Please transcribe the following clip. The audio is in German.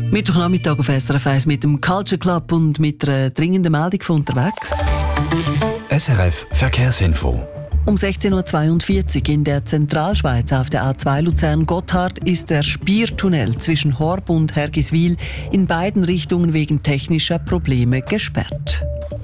Mittwochnachmittag auf SRF 1 mit dem Culture Club und mit einer dringenden Meldung von unterwegs. SRF Verkehrsinfo. Um 16.42 Uhr in der Zentralschweiz auf der A2 Luzern-Gotthard ist der Spiertunnel zwischen Horb und Hergiswil in beiden Richtungen wegen technischer Probleme gesperrt.